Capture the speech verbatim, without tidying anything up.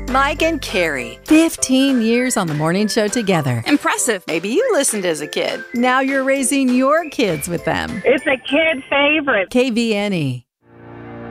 Mike and Carrie. fifteen years on the morning show together. Impressive. Maybe you listened as a kid. Now you're raising your kids with them. It's a kid favorite. K V N E.